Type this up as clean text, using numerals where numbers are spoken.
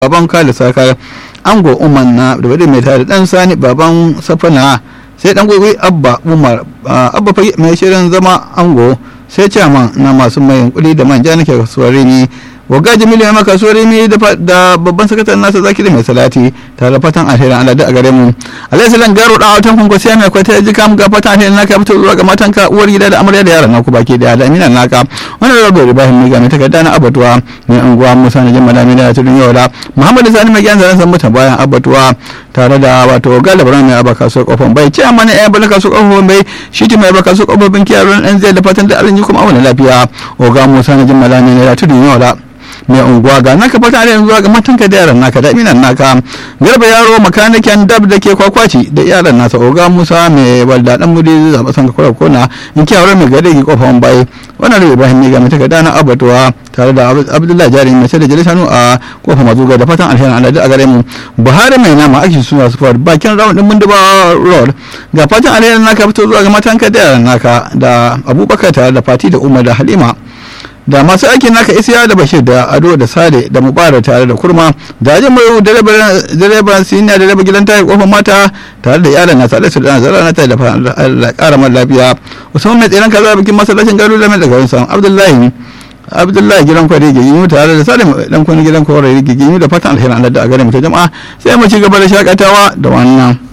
baban Khalid Saka ango Umar na da wadda mai tare dan Sani baban Safana sai dan gwagwai Abba Umar Abba fage mai shirin zama ango sai chairman na masu mai kudi da manja nake kasuwar Rimi Wagga Jamilu ya maka kasuwar Rimi da babban sakataren nasa Zakiri mai salati tare da fatan alherin Allah da a gare mu Alhaji Salan Garo da autan kun sai mai kwata ya ji kam ga fatan alherin naka fito zuwa ga matanka uwar gida da amarya da yaran naku baki da Amina naka wannan rabu Ibrahim mai ga mai takarda na abatuwa mai unguwa Musa na jin madami da tudun yola Muhammad Sani mai gyanza san mutan bayan abatuwa tare da wato Galabaran mai abaka so kofan bai ce amma ne ya balaka so kofan bai shi ti mai abaka so kofan kiyaron dan zai da fatan da arziki kuma auna lafiya oga Musa na jin madami da tudun yola mai unguwa ga naka fata da yanzu ga matanka da yaran naka da minan naka garba yaro makanikin dab da ke kwakwaci da yaran nasa oga Musa mai walda dan mudi zaba san ka kora kona in kiyaron mai gade ki kofan bai wannan da Ibrahim ne ga mai takarda na abatuwa tare da Abdullahi Jari mai sai da Jalisanu a kofar Mazuga da fatan alherin Allah da a gare mu Buhari mai nama ake suna sport bakin round din Munduba road ga fatan alherin naka fito zuwa ga matanka da yaran naka da Abubakar tare da Fati da Umar da Halima da masu aikin naka Isiya da Bashir da Ado da Sade da Mubarak tare da Kurma da Ajin mai direban siniya da direban gidan tayi kofar mata tare da yaran na Salisu da Zara na tayi da Allah ƙara man lafiya Usman mai tsiran kaza bikin masallacin Garu da mai daga wansan Abdullahi gidan kwari giginyu tare da Salim dan kwani gidan kwari giginyu da fatan alherin Allah da a gare mu ta jama'a sai mu ci gaba da shakatawa da wannan